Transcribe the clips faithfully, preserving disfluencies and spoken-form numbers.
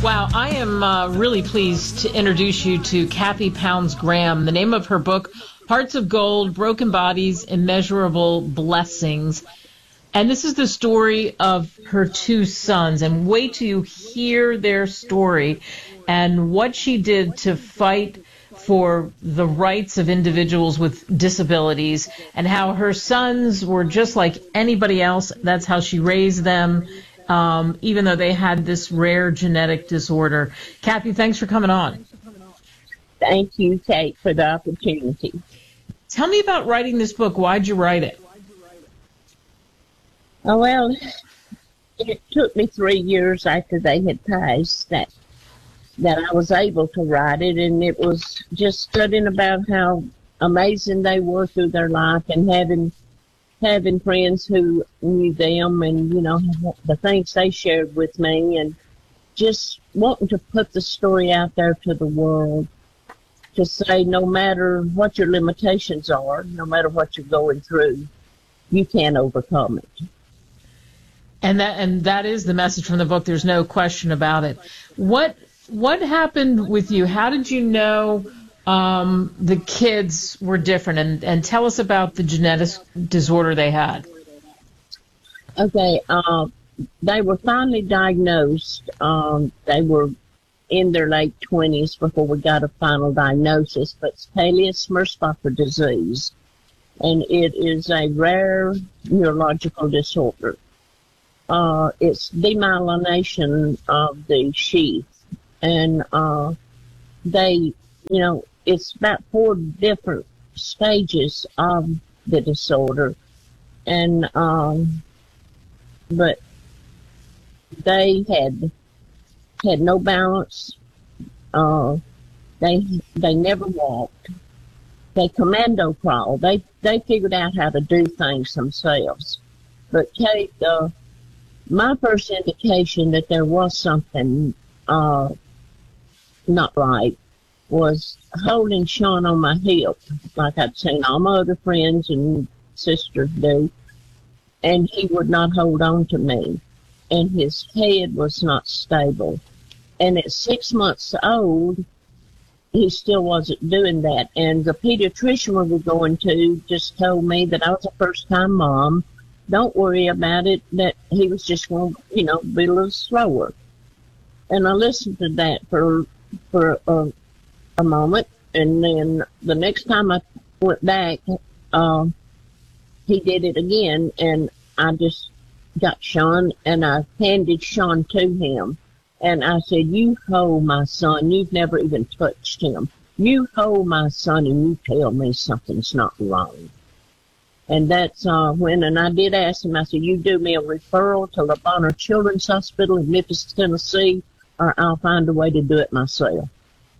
Wow, I am uh, really pleased to introduce you to Kathy Pounds Graham. The name of her book, Hearts of Gold, Broken Bodies, Immeasurable Blessings. And this is the story of her two sons. And wait till you hear their story and what she did to fight for the rights of individuals with disabilities, and how her sons were just like anybody else. That's how she raised them. Um, even though they had this rare genetic disorder. Kathy, thanks for coming on. Thank you, Kate, for the opportunity. Tell me about writing this book. Why'd you write it? Oh, well, it took me three years after they had passed that that I was able to write it, and it was just studying about how amazing they were through their life, and having having friends who knew them, and, you know, the things they shared with me, and just wanting to put the story out there to the world to say no matter what your limitations are, no matter what you're going through, you can overcome it. And that and that is the message from the book. There's no question about it. What what happened with you? How did you know Um, the kids were different, and, and tell us about the genetic disorder they had. Okay, uh, they were finally diagnosed. Um, they were in their late twenties before we got a final diagnosis, but it's Pelias-Merzbacher disease, and it is a rare neurological disorder. Uh, it's demyelination of the sheath, and uh, they, you know, it's about four different stages of the disorder, and um, but they had had no balance. Uh, they they never walked. They commando crawled. They they figured out how to do things themselves. But Kate, uh, my first indication that there was something uh, not right was holding Sean on my hip, like I'd seen all my other friends and sisters do, and he would not hold on to me, and his head was not stable. And at six months old, he still wasn't doing that. And the pediatrician we were going to just told me that I was a first-time mom. Don't worry about it, that he was just going to, you know, be a little slower. And I listened to that for for a, a moment, and then the next time I went back, uh, he did it again, and I just got Sean, and I handed Sean to him. And I said, you hold my son. You've never even touched him. You hold my son, and you tell me something's not wrong. And that's uh, when, and I did ask him, I said, you do me a referral to La Bonheur Children's Hospital in Memphis, Tennessee, or I'll find a way to do it myself.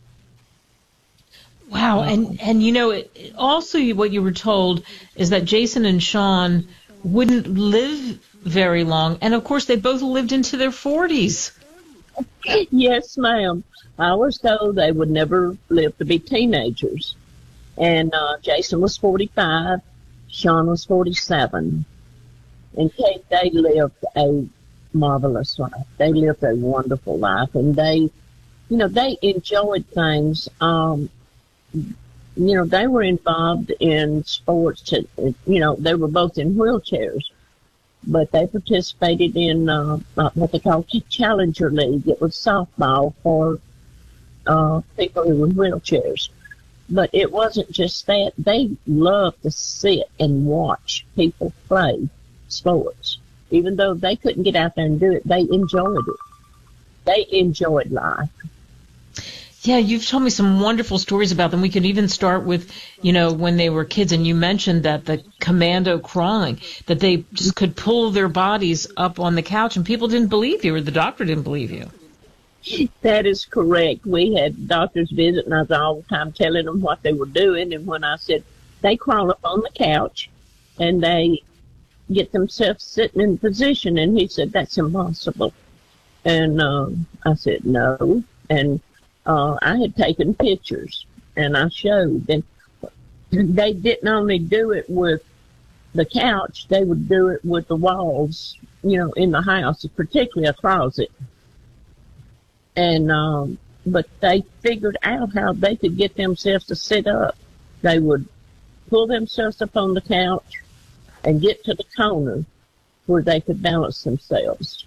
Wow. And, and you know, it, also what you were told is that Jason and Sean wouldn't live very long. And, of course, they both lived into their forties. Yes, ma'am. I was told they would never live to be teenagers. And uh, Jason was forty-five. Sean was forty-seven. And Kate, they lived a marvelous life. They lived a wonderful life. And they, you know, they enjoyed things. Um, you know, they were involved in sports. To, you know, they were both in wheelchairs. But they participated in uh, what they call Challenger League. It was softball for uh, people who were in wheelchairs. But it wasn't just that. They loved to sit and watch people play sports. Even though they couldn't get out there and do it, they enjoyed it. They enjoyed life. Yeah, you've told me some wonderful stories about them. We could even start with, you know, when they were kids, and you mentioned that the commando crawling, that they just could pull their bodies up on the couch, and people didn't believe you, or the doctor didn't believe you. That is correct. We had doctors visit, and I was all the time telling them what they were doing. And when I said, they crawl up on the couch, and they get themselves sitting in position, and he said, that's impossible. And uh, I said, no. And uh, I had taken pictures, and I showed. And they didn't only do it with the couch, they would do it with the walls, you know, in the house, particularly a closet. And um, but they figured out how they could get themselves to sit up. They would pull themselves up on the couch and get to the corner where they could balance themselves.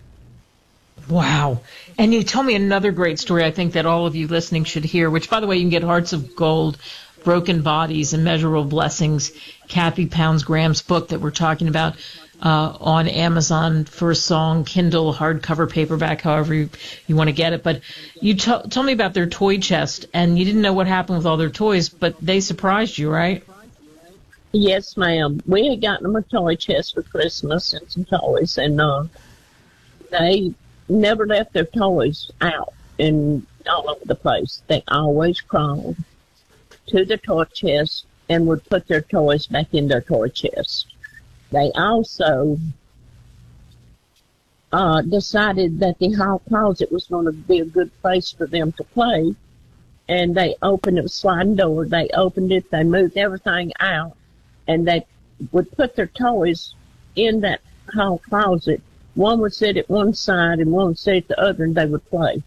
Wow. And you told me another great story I think that all of you listening should hear, which, by the way, you can get Hearts of Gold, Broken Bodies, Immeasurable Blessings, Kathy Pounds Graham's book that we're talking about uh, on Amazon for a song, Kindle, hardcover, paperback, however you, you want to get it. But you t- told me about their toy chest, and you didn't know what happened with all their toys, but they surprised you, right? Yes, ma'am. We had gotten them a toy chest for Christmas and some toys, and uh, they never left their toys out and all over the place. They always crawled to the toy chest and would put their toys back in their toy chest. They also uh, decided that the hall closet was going to be a good place for them to play, and they opened it, sliding door. They opened it, they moved everything out, and they would put their toys in that hall closet. One would sit at one side and one would sit at the other, and they would play.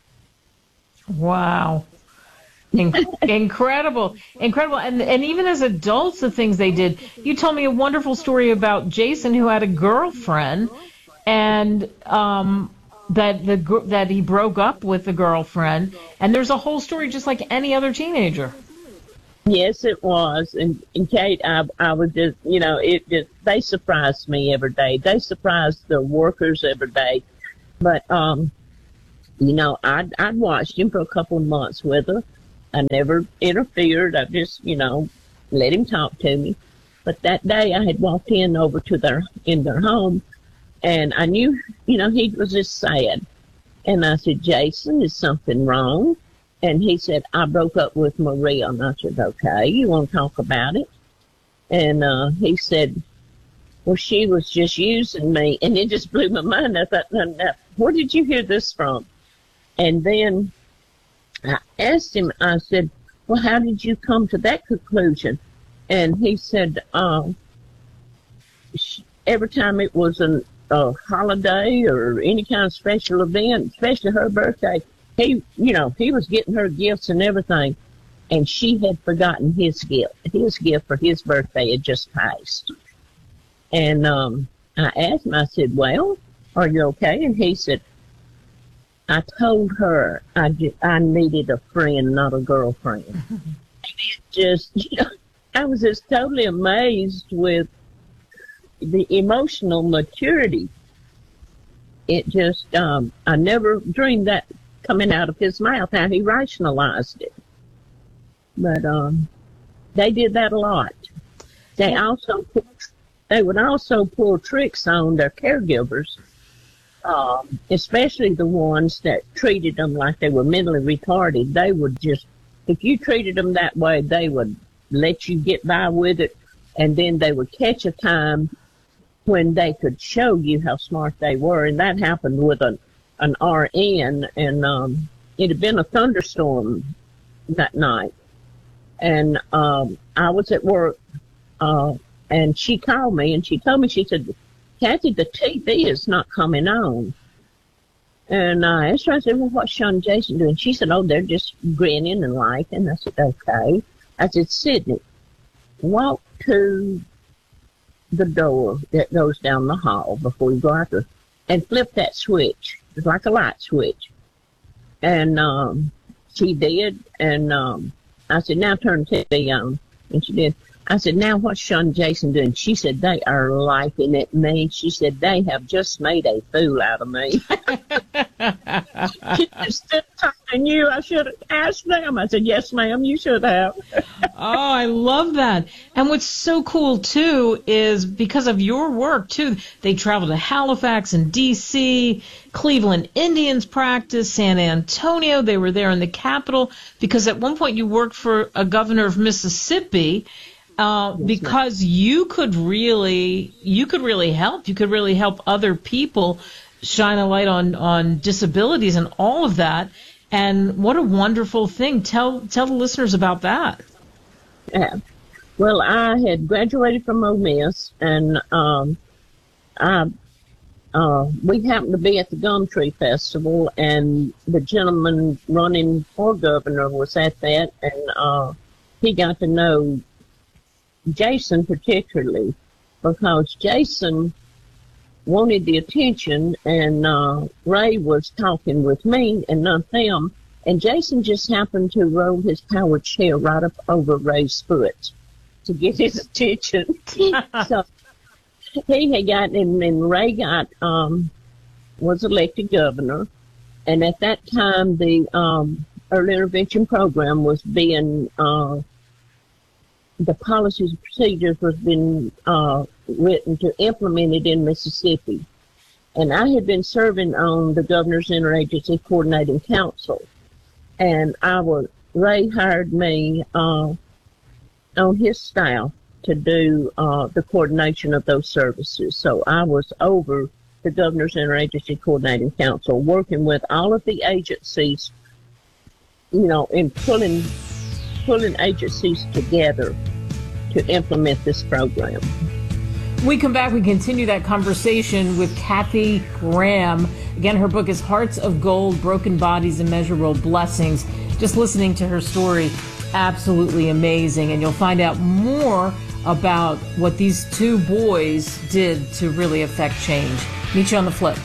Wow. In- incredible. Incredible. And and even as adults, the things they did. You told me a wonderful story about Jason, who had a girlfriend, and um, that the that he broke up with the girlfriend. And there's a whole story just like any other teenager. Yes, it was. And, and Kate, I, I was just, you know, it just, they surprised me every day. They surprised the workers every day. But, um, you know, I'd, I'd watched him for a couple of months with her. I never interfered. I just, you know, let him talk to me. But that day I had walked in over to their, in their home, and I knew, you know, he was just sad. And I said, Jason, is something wrong? And he said, I broke up with Maria. And I said, okay, you want to talk about it? And uh, he said, well, she was just using me. And it just blew my mind. I thought, now, where did you hear this from? And then I asked him, I said, well, how did you come to that conclusion? And he said, um, every time it was an, a holiday or any kind of special event, especially her birthday, he, you know, he was getting her gifts and everything, and she had forgotten his gift. His gift for his birthday had just passed. And um, I asked him, I said, well, are you okay? And he said, I told her I, just, I needed a friend, not a girlfriend. And it just, you know, I was just totally amazed with the emotional maturity. It just, um, I never dreamed that coming out of his mouth, how he rationalized it. But um, they did that a lot. They also, they would also pull tricks on their caregivers, um, especially the ones that treated them like they were mentally retarded. They would just, if you treated them that way, they would let you get by with it, and then they would catch a time when they could show you how smart they were. And that happened with an, an R N, and um, it had been a thunderstorm that night. And um, I was at work, uh, and she called me, and she told me, she said, Kathy, the T V is not coming on. And I asked her, I said, well, what's Sean and Jason doing? She said, oh, they're just grinning and laughing. I said, okay. I said, Sydney, walk to the door that goes down the hall before you go out there and flip that switch. It's like a light switch. And um, she did, and um, I said, now turn the T V on. And she did. I said, now what's Sean and Jason doing? She said, they are laughing at me. She said, they have just made a fool out of me. Instead of talking to you, I should have asked them. I said, yes, ma'am, you should have. Oh, I love that. And what's so cool, too, is because of your work, too, they travel to Halifax and D C, Cleveland Indians practice, San Antonio. They were there in the Capitol because at one point you worked for a governor of Mississippi. Uh, because you could really, you could really help. You could really help other people shine a light on, on disabilities and all of that. And what a wonderful thing. Tell tell the listeners about that. Yeah. Well, I had graduated from Ole Miss, and um, I uh, we happened to be at the Gumtree Festival, and the gentleman running for governor was at that, and uh, he got to know Jason particularly, because Jason wanted the attention, and uh, Ray was talking with me and not them, and Jason just happened to roll his power chair right up over Ray's foot to get his attention. So he had gotten, and, and Ray got, um, was elected governor, and at that time the um, early intervention program was being, uh, the policies and procedures was being uh, written to implement it in Mississippi. And I had been serving on the Governor's Interagency Coordinating Council, and I was, Ray hired me uh, on his staff to do uh, the coordination of those services. So I was over the Governor's Interagency Coordinating Council, working with all of the agencies, you know, and pulling pulling agencies together to implement this program. When we come back, we continue that conversation with Kathy Graham. Again, her book is Hearts of Gold, Broken Bodies, Immeasurable Blessings. Just listening to her story, absolutely amazing. And you'll find out more about what these two boys did to really affect change. Meet you on the flip.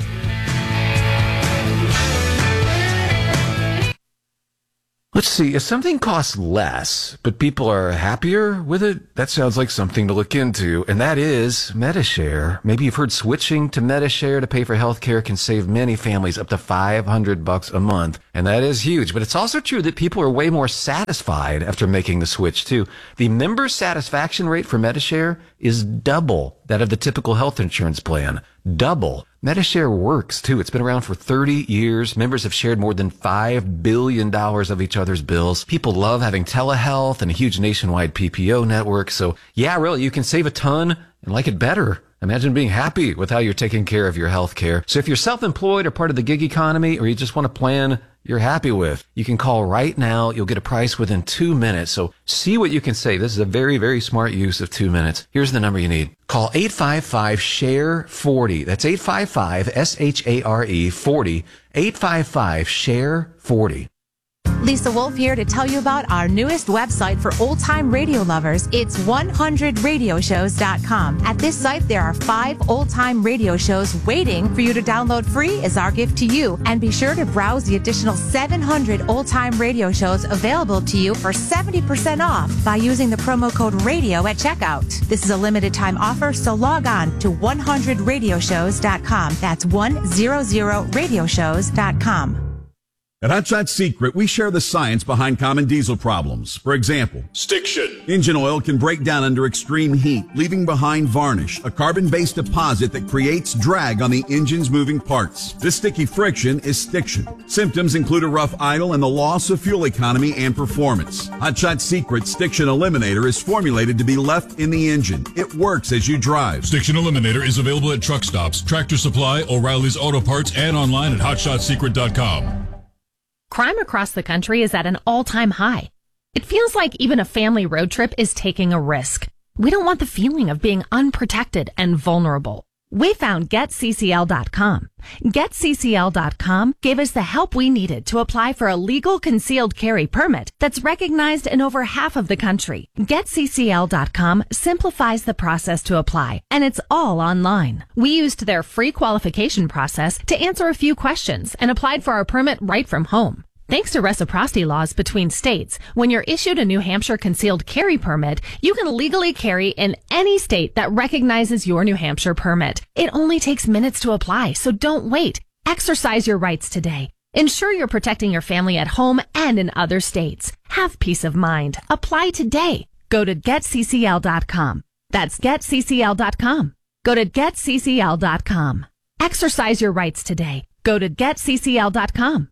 Let's see, if something costs less, but people are happier with it, that sounds like something to look into, and that is Medi-Share. Maybe you've heard switching to Medi-Share to pay for healthcare can save many families up to five hundred bucks a month, and that is huge. But it's also true that people are way more satisfied after making the switch, too. The member satisfaction rate for Medi-Share is double that of the typical health insurance plan. Double. Medi-Share works, too. It's been around for thirty years. Members have shared more than five billion dollars of each other's bills. People love having telehealth and a huge nationwide P P O network. So, yeah, really, you can save a ton and like it better. Imagine being happy with how you're taking care of your health care. So if you're self-employed or part of the gig economy, or you just want a plan you're happy with, you can call right now. You'll get a price within two minutes. So see what you can save. This is a very, very smart use of two minutes. Here's the number you need. Call eight five five, S H A R E, forty. That's eight five five, S H A R E, forty. eight five five, S H A R E, forty. Lisa Wolf here to tell you about our newest website for old-time radio lovers. It's one hundred radio shows dot com. At this site, there are five old-time radio shows waiting for you to download free as our gift to you. And be sure to browse the additional seven hundred old-time radio shows available to you for seventy percent off by using the promo code RADIO at checkout. This is a limited-time offer, so log on to one hundred radio shows dot com. That's one hundred radio shows dot com. At Hot Shot Secret, we share the science behind common diesel problems. For example, stiction. Engine oil can break down under extreme heat, leaving behind varnish, a carbon-based deposit that creates drag on the engine's moving parts. This sticky friction is stiction. Symptoms include a rough idle and the loss of fuel economy and performance. Hot Shot Secret Stiction Eliminator is formulated to be left in the engine. It works as you drive. Stiction Eliminator is available at truck stops, Tractor Supply, O'Reilly's Auto Parts, and online at hot shot secret dot com. Crime across the country is at an all-time high. It feels like even a family road trip is taking a risk. We don't want the feeling of being unprotected and vulnerable. We found Get C C L dot com. Get C C L dot com gave us the help we needed to apply for a legal concealed carry permit that's recognized in over half of the country. Get C C L dot com simplifies the process to apply, and it's all online. We used their free qualification process to answer a few questions and applied for our permit right from home. Thanks to reciprocity laws between states, when you're issued a New Hampshire concealed carry permit, you can legally carry in any state that recognizes your New Hampshire permit. It only takes minutes to apply, so don't wait. Exercise your rights today. Ensure you're protecting your family at home and in other states. Have peace of mind. Apply today. Go to Get C C L dot com. That's Get C C L dot com. Go to Get C C L dot com. Exercise your rights today. Go to Get C C L dot com.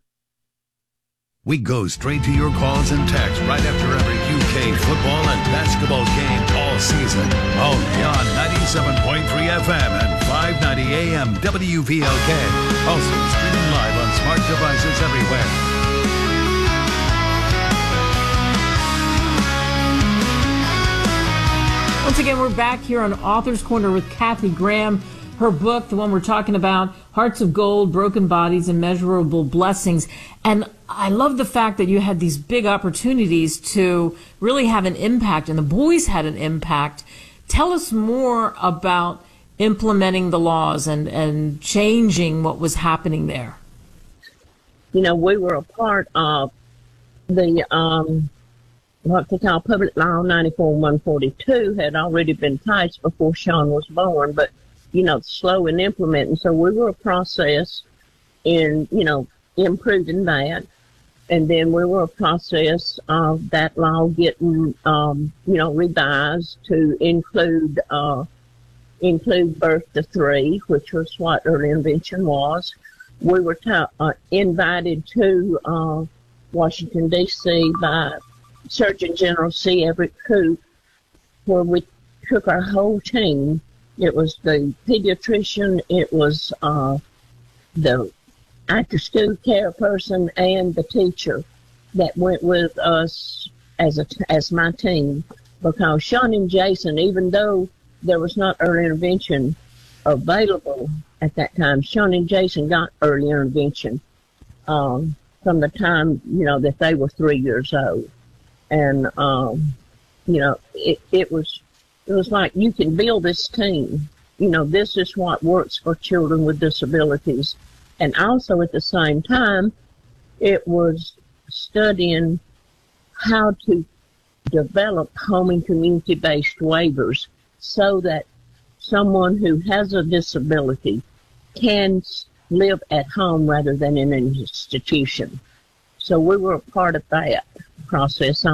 We go straight to your calls and texts right after every U K football and basketball game all season. Only on ninety-seven point three F M and five ninety A M W V L K. Also streaming live on smart devices everywhere. Once again, we're back here on Author's Corner with Kathy Graham. her book, the one we're talking about, Hearts of Gold, Broken Bodies, Immeasurable Blessings. And I love the fact that you had these big opportunities to really have an impact, and the boys had an impact. Tell us more about implementing the laws and, and changing what was happening there. You know, we were a part of the, um, what they call Public Law ninety-four one forty-two had already been passed before Sean was born, but, you know, slow in implementing. So we were a process in, you know, improving that. And then we were a process of that law getting, um, you know, revised to include, uh, include birth to three, which was what early intervention was. We were ta- uh, invited to uh, Washington, D C by Surgeon General C. Everett Koop, where we took our whole team. It was the pediatrician, it was uh, the after-school care person, and the teacher that went with us as a as my team. Because Sean and Jason, even though there was not early intervention available at that time, Sean and Jason got early intervention um, from the time, you know, that they were three years old. And, um, you know, it, it was it was like, you can build this team. You know, this is what works for children with disabilities. And also at the same time, it was studying how to develop home and community-based waivers so that someone who has a disability can live at home rather than in an institution. So we were a part of that process.